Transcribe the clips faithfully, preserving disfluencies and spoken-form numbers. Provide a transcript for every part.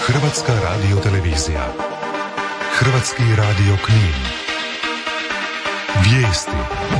Hrvatska radiotelevizija. Hrvatski radio Knin. Vijesti.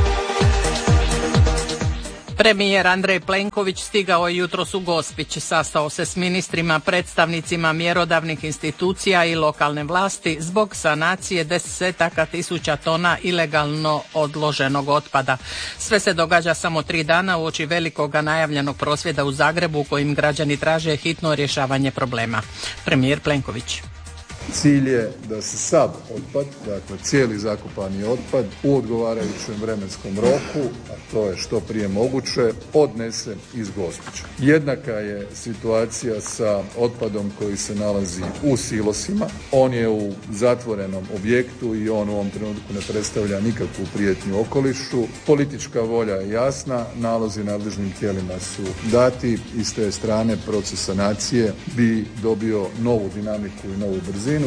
Premijer Andrej Plenković stigao je jutros u Gospić, sastao se s ministrima, predstavnicima mjerodavnih institucija i lokalne vlasti zbog sanacije desetaka tisuća tona ilegalno odloženog otpada. Sve se događa samo tri dana uoči velikoga najavljenog prosvjeda u Zagrebu u kojim građani traže hitno rješavanje problema. Premijer Plenković. Cilj je da se sav otpad, dakle cijeli zakopani otpad u odgovarajućem vremenskom roku, a to je što prije moguće, odnese iz Gospića. Jednaka je situacija sa otpadom koji se nalazi u silosima. On je u zatvorenom objektu i on u ovom trenutku ne predstavlja nikakvu prijetnju okolišu. Politička volja je jasna, nalozi nadležnim tijelima su dati i s te strane proces sanacije bi dobio novu dinamiku i novu brzinu.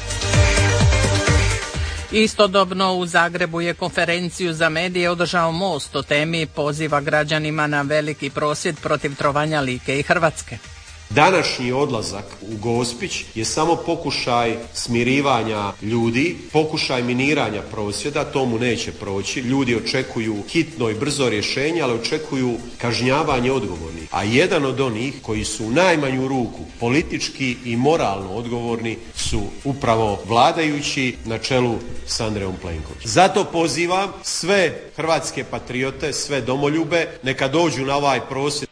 Istodobno u Zagrebu je konferenciju za medije održao Most o temi poziva građanima na veliki prosvjed protiv trovanja Like i Hrvatske. Današnji odlazak u Gospić je samo pokušaj smirivanja ljudi, pokušaj miniranja prosvjeda, tomu neće proći. Ljudi očekuju hitno i brzo rješenje, ali očekuju kažnjavanje odgovornih. A jedan od onih koji su u najmanju ruku politički i moralno odgovorni su upravo vladajući na čelu s Andrejom Plenkovićem. Zato pozivam sve hrvatske patriote, sve domoljube, neka dođu na ovaj prosvjed.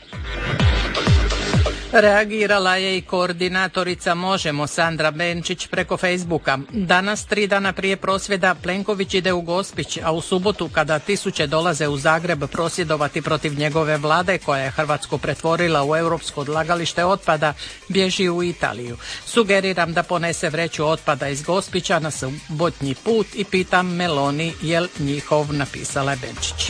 Reagirala je i koordinatorica Možemo Sandra Benčić preko Facebooka. Danas, tri dana prije prosvjeda, Plenković ide u Gospić, a u subotu kada tisuće dolaze u Zagreb prosvjedovati protiv njegove vlade koja je Hrvatsku pretvorila u europsko odlagalište otpada, bježi u Italiju. Sugeriram da ponese vreću otpada iz Gospića na subotnji put i pitam Meloni jel njihov, napisala je Benčić.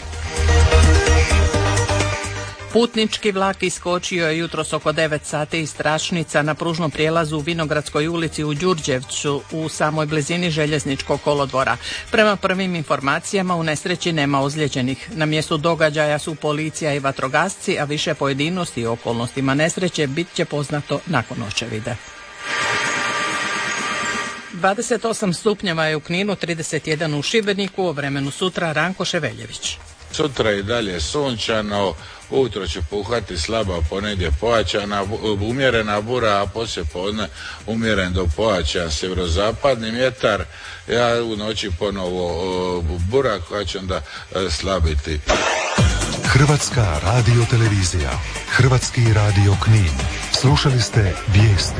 Putnički vlak iskočio je jutros oko devet sati iz Strašnica na pružnom prijelazu u Vinogradskoj ulici u Đurđevcu u samoj blizini željezničkog kolodvora. Prema prvim informacijama u nesreći nema ozlijeđenih. Na mjestu događaja su policija i vatrogasci, a više pojedinosti i okolnostima nesreće bit će poznato nakon očevida. dvadeset osam stupnjeva je u Kninu, trideset jedan u Šibeniku, o vremenu sutra Ranko Ševeljević. Sutra i dalje sunčano, ujutro će puhati slaba, ponedje pojačana, umjerena bura, a poslije podne umjeren do pojačan sjeverozapadni vjetar. Ja u noći ponovo bura koja će onda slabiti. Hrvatska radiotelevizija, Hrvatski radio Knin. Slušali ste vijesti.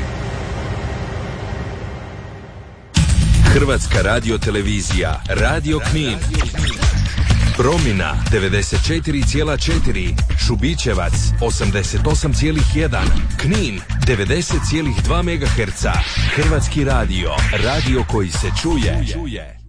Hrvatska radiotelevizija, Radio Knin. Promina devedeset četiri zarez četiri, Šubićevac osamdeset osam zarez jedan, Knin devedeset zarez dva megaherca. Hrvatski radio, radio koji se čuje.